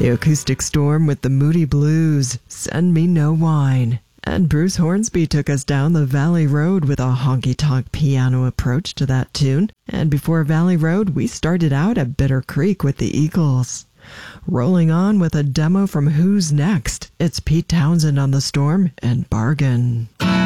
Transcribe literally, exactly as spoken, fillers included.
The Acoustic Storm with the Moody Blues, Send Me No Wine. And Bruce Hornsby took us down the Valley Road with a honky-tonk piano approach to that tune. And before Valley Road, we started out at Bitter Creek with the Eagles. Rolling on with a demo from Who's Next, it's Pete Townsend on The Storm and Bargain.